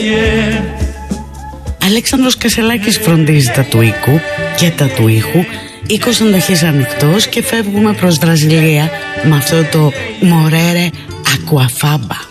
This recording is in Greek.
Αλέξανδρος Κασελάκης φροντίζει τα του οίκου και τα του ήχου. Οίκος αντοχής ανοιχτός και φεύγουμε προς Βραζιλία με αυτό το Μορέρε Ακουαφάμπα.